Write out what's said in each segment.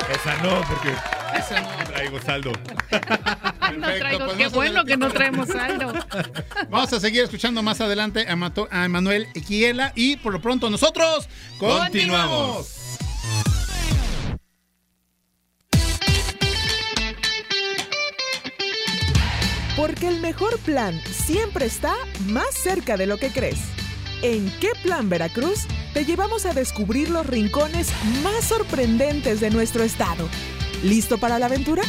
Esa no, porque Esa no. traigo saldo. No traigo, pues qué más bueno adelante. que no traemos saldo. Vamos a seguir escuchando más adelante a Emanuel Equiela y por lo pronto nosotros continuamos. Porque el mejor plan siempre está más cerca de lo que crees. En ¿Qué Plan Veracruz? Te llevamos a descubrir los rincones más sorprendentes de nuestro estado. ¿Listo para la aventura?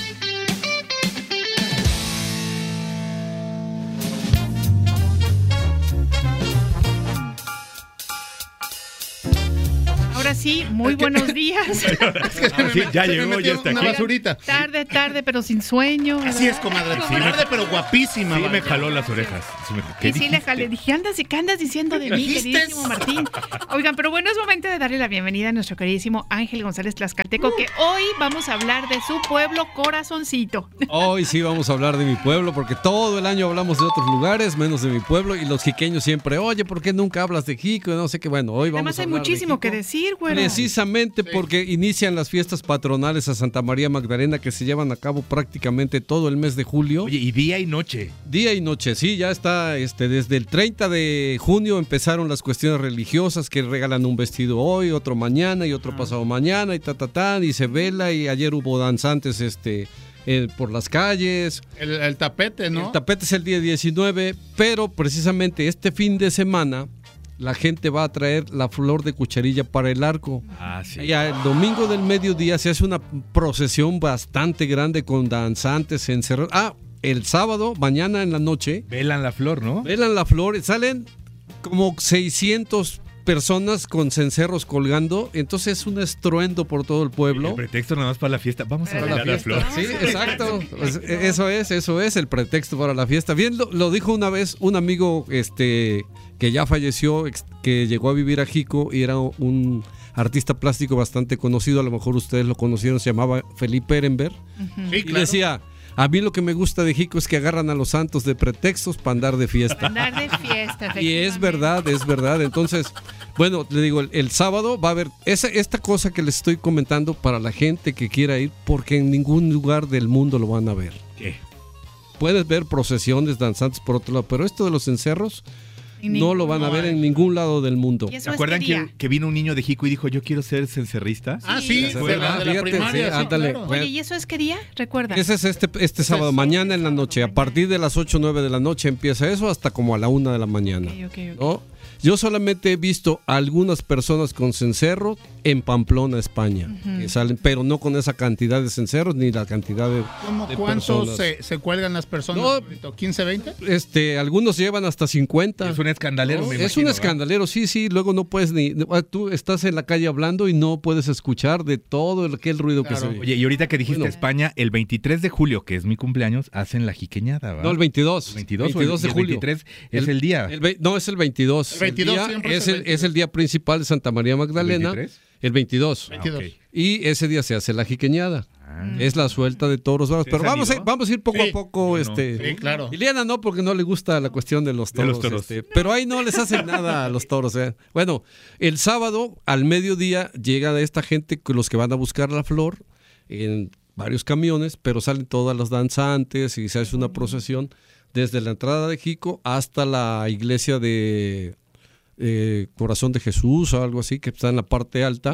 Ahora sí, muy buenos días. Ah, sí, ya Se me llegó, metió ya está una aquí. basurita. Tarde, pero sin sueño. Así es, comadre. Sí, Tarde, pero guapísima. Sí, vale. me jaló las orejas. Sí, ¿qué Y sí, le dijiste? jalé. Dije, ¿qué andas diciendo de mí, ¿Dijiste? queridísimo Martín? Oigan, pero bueno, es momento de darle la bienvenida a nuestro queridísimo Ángel González Tlaxcalteco, que hoy vamos a hablar de su pueblo Corazoncito. Hoy sí vamos a hablar de mi pueblo, porque todo el año hablamos de otros lugares, menos de mi pueblo, y los jiqueños siempre, oye, ¿por qué nunca hablas de Jico? No sé qué, bueno, hoy vamos Además a hay hablar de muchísimo Jico. que decir, güey. Precisamente porque inician las fiestas patronales a Santa María Magdalena, que se llevan a cabo prácticamente todo el mes de julio. Oye, y día y noche. Día y noche, sí, ya está, desde el 30 de junio empezaron las cuestiones religiosas, que regalan un vestido hoy, otro mañana y otro pasado mañana y y se vela, y ayer hubo danzantes, por las calles. El tapete, ¿no? El tapete es el día 19, pero precisamente este fin de semana la gente va a traer la flor de cucharilla para el arco. Ah, sí. Ya el domingo del mediodía se hace una procesión bastante grande con danzantes encerrados. El sábado, mañana en la noche, Velan la flor, ¿no? velan la flor, salen como 600 personas con cencerros colgando, entonces es un estruendo por todo el pueblo. El pretexto nada más para la fiesta. Vamos a Para velar la la flor. Sí, exacto. Pues, eso es el pretexto para la fiesta. Bien, lo dijo una vez un amigo que ya falleció, que llegó a vivir a Jico y era un artista plástico bastante conocido, a lo mejor ustedes lo conocieron, se llamaba Felipe Ehrenberg, Sí, y claro. decía, a mí lo que me gusta de Jico es que agarran a los santos de pretextos para andar de fiesta. Andar de fiesta, Y es verdad. Entonces, bueno, le digo, el sábado va a haber esta cosa que les estoy comentando para la gente que quiera ir, porque en ningún lugar del mundo lo van a ver. ¿Qué? Puedes ver procesiones, danzantes por otro lado, pero esto de los encerros En no lo van a ver en ningún lado del mundo. ¿Y eso ¿Se es acuerdan qué día? que vino un niño de Jico y dijo, yo quiero ser cencerrista? Ah, sí, ¿Se de la acuerdan? Fíjate, primaria, sí, sí, ándale. claro. Oye, ¿y eso es qué día? Recuerda. Ese es este sábado, mañana en la noche. A partir de las 8 o 9 de la noche empieza eso hasta como a la 1 de la mañana. Ok. ¿No? Yo solamente he visto a algunas personas con cencerro en Pamplona, España, que salen, pero no con esa cantidad de cencerros ni la cantidad de ¿Cuántos personas. se cuelgan las personas? No. ahorita? ¿15, 20? Algunos llevan hasta 50. Es un escandalero, me Es imagino, un ¿verdad? escandalero, sí, luego no puedes tú estás en la calle hablando y no puedes escuchar de todo aquel ruido que se Claro. oye. Oye, y ahorita que dijiste Bueno. España, el 23 de julio, que es mi cumpleaños, hacen la jiqueñada, ¿verdad? No, el 22. El 22, 22 de el julio. 23 es el día. No, es el 22. El 22 día siempre es el es el día principal de Santa María Magdalena. ¿El 23? El 22. 22. ok. Y ese día se hace la jiqueñada. Es la suelta de toros bravos. ¿Sí Pero has vamos salido? a ir poco Sí. a poco. Yo no. Sí, claro. Ileana no, porque no le gusta la cuestión de los De los toros. toros. Pero ahí no les hacen nada a los toros. Bueno, el sábado al mediodía llega esta gente, los que van a buscar la flor, en varios camiones, pero salen todas las danzantes y se hace una procesión desde la entrada de Jico hasta la iglesia de Corazón de Jesús o algo así, que está en la parte alta.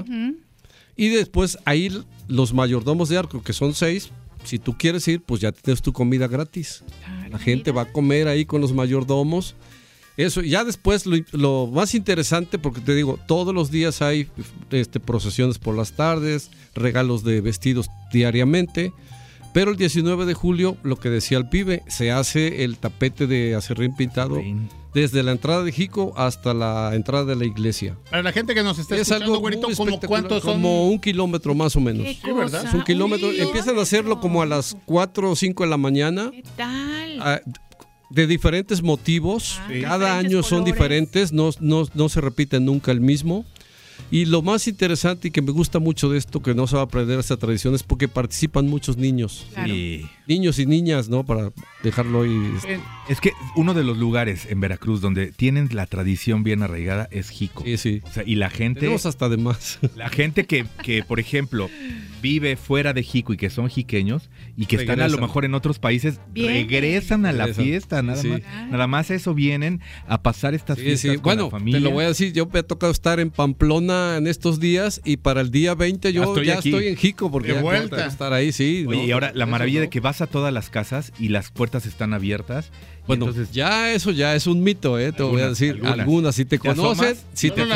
Y después ahí los mayordomos de arco, que son 6, si tú quieres ir, pues ya tienes tu comida gratis. La gente va a comer ahí con los mayordomos. Eso, ya después lo más interesante, porque te digo, todos los días hay procesiones por las tardes, regalos de vestidos diariamente, pero el 19 de julio, lo que decía el pibe, se hace el tapete de acerrín pintado desde la entrada de Jico hasta la entrada de la iglesia. Para la gente que nos está Es escuchando, algo güerito, muy ¿como espectacular, cuántos son? como 1 kilómetro más o menos. ¿Qué Sí, ¿verdad? cosa? Es 1 kilómetro. Uy, Empiezan a hacerlo como a las 4 o 5 de la mañana. ¿Qué tal? De diferentes motivos. Ah, Cada diferentes año son colores. diferentes. No se repiten nunca el mismo. Y lo más interesante y que me gusta mucho de esto, que no se va a perder esta tradición, es porque participan muchos niños. Claro. Sí. Niños y niñas, ¿no? Para dejarlo ahí. Es que uno de los lugares en Veracruz donde tienen la tradición bien arraigada es Jico. Sí. O sea, y la gente... Tenemos hasta de más. La gente que, por ejemplo, vive fuera de Jico y que son jiqueños y que están a lo mejor en otros países, regresan a la fiesta, nada más eso vienen a pasar estas fiestas con la familia. Te lo voy a decir, yo me ha tocado estar en Pamplona en estos días y para el día 20 yo ya estoy en Jico porque de ya vuelta tengo que estar ahí, sí. Oye, y ahora la maravilla de que vas a todas las casas y las puertas están abiertas. Bueno, entonces, eso ya es un mito, te voy a decir. Algunas, si te conocen, si te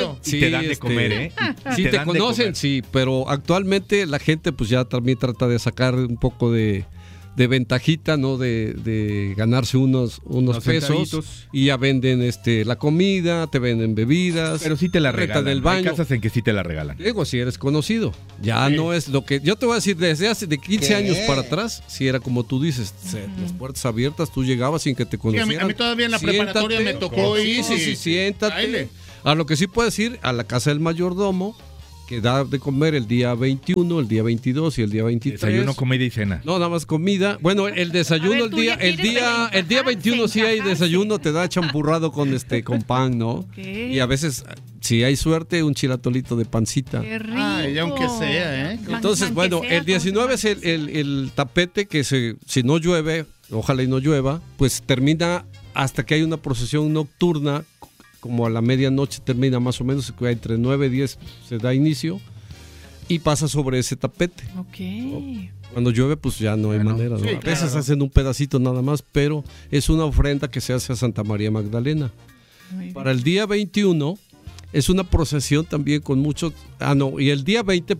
dan de comer, si te conocen, sí, pero actualmente la gente pues ya también trata de sacar un poco de ventajita, ¿no? De ganarse unos pesos centavitos. Y ya venden la comida, te venden bebidas. Pero sí te la regalan. Del baño. Hay casas en que sí te la regalan. Digo, si eres conocido. Ya no es lo que... Yo te voy a decir, desde hace de 15 años para atrás, si era como tú dices, las puertas abiertas, tú llegabas sin que te conocieran. A mí todavía en la preparatoria me tocó ir. Sí, siéntate. A lo que sí puedes ir, a la casa del mayordomo, que da de comer el día 21, el día 22 y el día 23. Desayuno, comida y cena. No, nada más comida. Bueno, el desayuno, el día 21 sí hay desayuno, te da champurrado con pan, ¿no? Okay. Y a veces, si hay suerte, un chilatolito de pancita. Qué rico. Ay, aunque sea, Entonces, bueno, el 19 es el tapete que si no llueve, ojalá y no llueva, pues termina hasta que hay una procesión nocturna, como a la medianoche termina más o menos, entre 9 y 10 se da inicio y pasa sobre ese tapete. Ok. Cuando llueve pues ya no hay manera, ¿no? Sí, A veces hacen un pedacito nada más, pero es una ofrenda que se hace a Santa María Magdalena. Para el día 21 es una procesión también con muchos... y el día 20,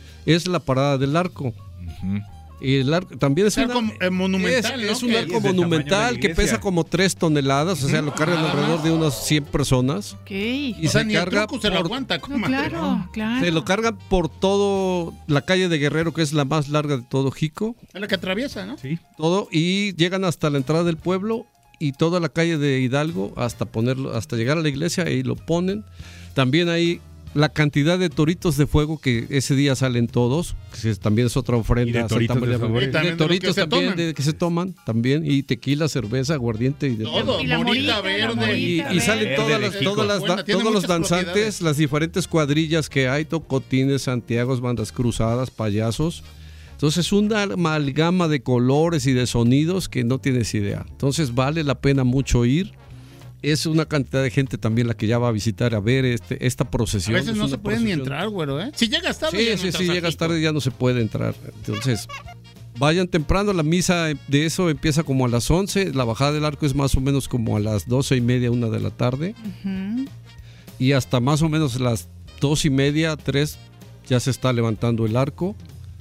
es la parada del arco. Uh-huh. Y el arco también es monumental, es un arco monumental que pesa como 3 toneladas, o sea, lo cargan alrededor de unas 100 personas. Okay. Y se carga se lo aguanta, claro. Se lo cargan por todo la calle de Guerrero, que es la más larga de todo Jico. Es la que atraviesa, ¿no? Sí. Todo, y llegan hasta la entrada del pueblo y toda la calle de Hidalgo hasta llegar a la iglesia y lo ponen. También hay la cantidad de toritos de fuego que ese día salen todos, que también es otra ofrenda. Y de toritos de sabor. De toritos también que se toman también, y tequila, cerveza, aguardiente y de todo. Morita verde. Y salen todos los danzantes, las diferentes cuadrillas que hay, tocotines, santiagos, bandas cruzadas, payasos. Entonces es una amalgama de colores y de sonidos que no tienes idea. Entonces vale la pena mucho ir. Es una cantidad de gente también la que ya va a visitar a ver esta procesión. A veces no se puede ni entrar, güero, ¿eh? Si llegas tarde. Sí, llegas tarde ya no se puede entrar. Entonces, vayan temprano. La misa de eso empieza como a las 11. La bajada del arco es más o menos como a las 12:30, 1 de la tarde. Uh-huh. Y hasta más o menos las 2:30, 3 ya se está levantando el arco.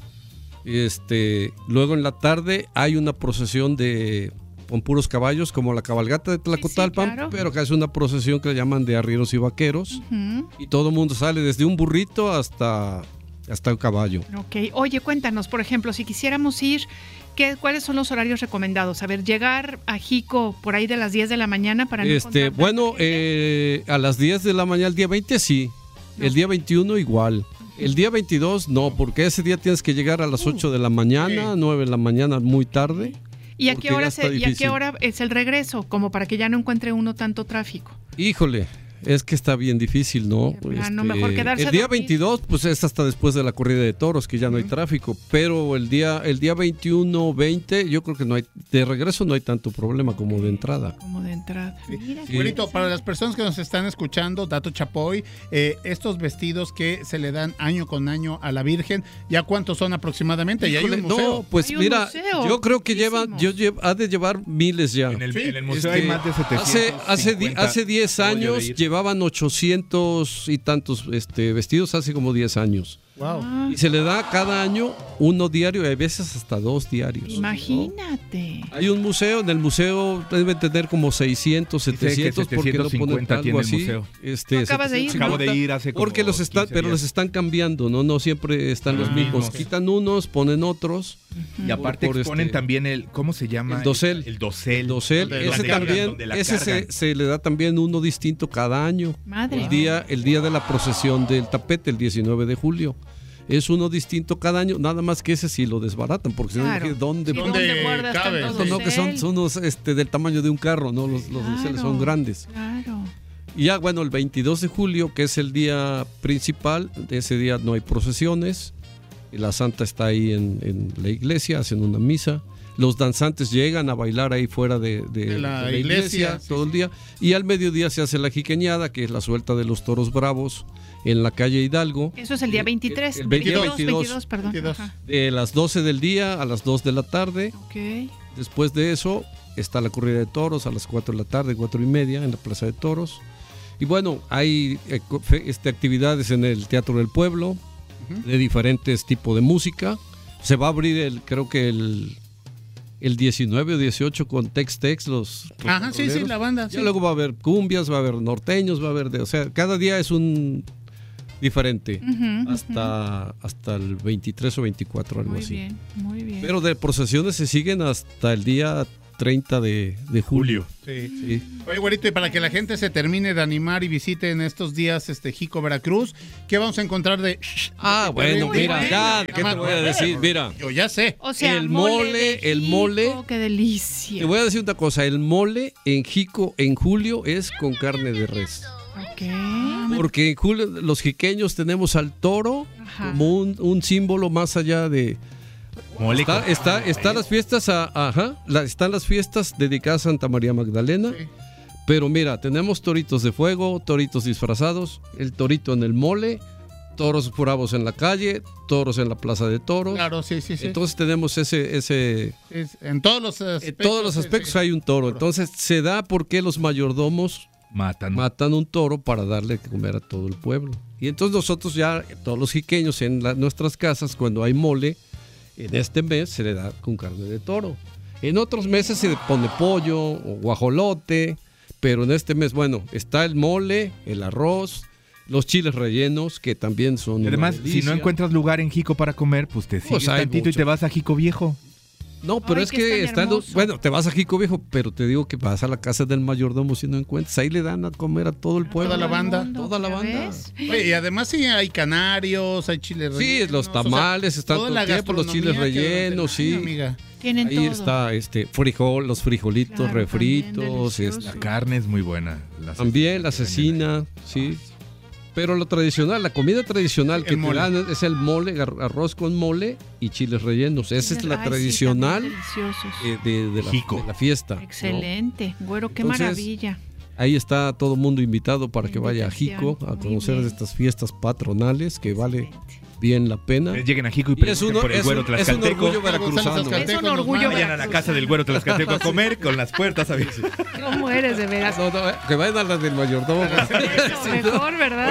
Luego en la tarde hay una procesión con puros caballos, como la cabalgata de Tlacotalpan, claro. Pero que es una procesión que le llaman de arrieros y vaqueros. Uh-huh. Y todo el mundo sale desde un burrito hasta el caballo. Ok. Oye, cuéntanos, por ejemplo, si quisiéramos ir, ¿cuáles son los horarios recomendados? A ver, llegar a Jico por ahí de las 10 de la mañana para no encontrar a las 10 de la mañana el día 20 sí, el día 21 igual. El día 22 no, porque ese día tienes que llegar a las 8 de la mañana, 9 de la mañana, muy tarde. ¿Y a qué hora es el regreso? Como para que ya no encuentre uno tanto tráfico. Híjole, es que está bien difícil, ¿no? Mejor quedarse el día a dormir. 22, pues es hasta después de la corrida de toros, que ya no hay tráfico. Pero el día 21, 20, yo creo que no hay, de regreso no hay tanto problema como de entrada. Como de entrada. Mira. Güerito, para las personas que nos están escuchando, dato chapoy, estos vestidos que se le dan año con año a la Virgen, ¿ya cuántos son aproximadamente? ¿Ya hay un museo? No, pues mira, yo creo que ha de llevar miles ya. En el museo hay más de 700. Hace 10 años llevaban 800 y tantos vestidos, hace como 10 años. Wow. Y se le da cada año uno diario y a veces hasta 2 diarios. Imagínate. ¿No? Hay un museo, en el museo deben tener como 600, 700, porque no ponen algo así. Museo. Acabas de ir. Acabo de ir hace como porque los están cambiando, no siempre están los mismos. Quitan unos, ponen otros. Y aparte exponen también ¿cómo se llama? El dosel. El dosel. Ese también, se le da también uno distinto cada año. Madre. El día de la procesión del tapete, el 19 de julio. Es uno distinto cada año, nada más que ese sí lo desbaratan, porque si no, ¿dónde guardas cabe? tantos que son unos del tamaño de un carro, ¿no? Los doseles son grandes. Claro. Y ya, bueno, el 22 de julio, que es el día principal, ese día no hay procesiones. y la santa está ahí en la iglesia, hacen una misa. Los danzantes llegan a bailar ahí fuera de la iglesia todo el día. Y al mediodía se hace la jiqueñada, que es la suelta de los toros bravos en la calle Hidalgo. Eso es el día 23. El 22, perdón. 22. De las 12 del día a las 2 de la tarde. Ok. Después de eso está la corrida de toros a las 4 de la tarde, 4:30 en la Plaza de Toros. Y bueno, hay actividades en el Teatro del Pueblo, de diferentes tipos de música. Se va a abrir creo que el 19 o 18 con Tex-Tex, los sí, la banda. Sí. Y luego va a haber cumbias, va a haber norteños, va a haber o sea, cada día es un diferente, hasta el 23 o 24, algo así. Muy bien. Pero de procesiones se siguen hasta el día 30 de julio. Sí. Oye, güerito, y para que la gente se termine de animar y visite en estos días Jico, Veracruz, ¿qué vamos a encontrar de...? Bueno, mira, ya, ¿qué te voy a decir? Mira. Yo ya sé. O sea, el mole, qué delicia. Te voy a decir una cosa, el mole en Jico en julio es con carne de res. Porque en julio los jiqueños tenemos al toro como un símbolo más allá de... Están las fiestas están las fiestas dedicadas a Santa María Magdalena, pero mira, tenemos toritos de fuego, toritos disfrazados, el torito en el mole, toros bravos en la calle, toros en la plaza de toros. Claro, sí. Entonces tenemos en todos los aspectos. En todos los aspectos hay un toro. Entonces se da porque los mayordomos matan un toro para darle que comer a todo el pueblo. Y entonces nosotros ya, todos los jiqueños en nuestras casas, cuando hay mole, en este mes se le da con carne de toro. En otros meses se le pone pollo o guajolote, pero en este mes, bueno, está el mole, el arroz, los chiles rellenos, que también son... Y además, si no encuentras lugar en Jico para comer, pues te sigues tantito y te vas a Jico Viejo. No, pero es que bueno, te vas a Jico Viejo, pero te digo que vas a la casa del mayordomo si no encuentras. Ahí le dan a comer a todo el pueblo. Toda la banda. Toda la banda. Oye, y además sí hay canarios, hay chiles rellenos. Sí, los tamales, están todo el tiempo, los chiles rellenos, sí. Amiga. Tienen ahí todo. está los frijolitos refritos. La carne es muy buena. También la cecina, sí. Pero lo tradicional, la comida tradicional que te dan es el mole, arroz con mole y chiles rellenos. Esa es la tradicional de la fiesta. Excelente, ¿no? Güero, qué maravilla. Ahí está todo el mundo invitado para que vaya a Jico a conocer estas fiestas patronales que vale bien la pena. Lleguen a Jico y pregunten por el Güero Tlaxcalteco. Es un orgullo veracruzano. Es un orgullo. Vayan a la casa del Güero Tlaxcalteco a comer con las puertas abiertas. ¿Cómo eres de veras? Que vayan a las del mayordomo. Mejor, ¿verdad?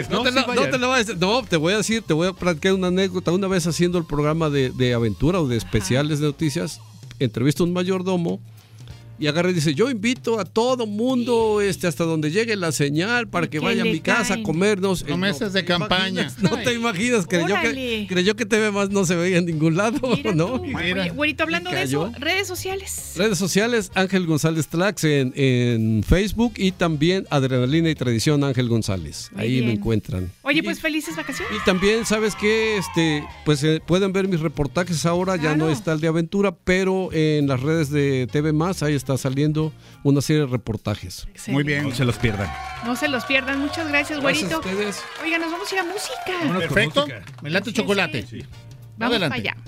No, te voy a platicar una anécdota. Una vez haciendo el programa de aventura o de especiales de noticias, entrevisto a un mayordomo y agarra y dice, yo invito a todo mundo hasta donde llegue la señal para que vaya a mi casa a comernos. Promesas de campaña. No te imaginas, creyó que TV Más no se veía en ningún lado, ¿no? Oye, güerito, hablando de eso, redes sociales. Redes sociales, Ángel González Tlax en Facebook y también Adrenalina y Tradición Ángel González. Ahí me encuentran. Oye, pues felices vacaciones. Y también, ¿sabes qué? Pues pueden ver mis reportajes ahora, ya no está el de aventura, pero en las redes de TV Más, ahí está saliendo una serie de reportajes. Excelente. Muy bien. No se los pierdan. No se los pierdan. Muchas gracias, güerito. Gracias a ustedes. Oiga, nos vamos a ir a música. Perfecto. Me late chocolate. Sí. Vamos para allá.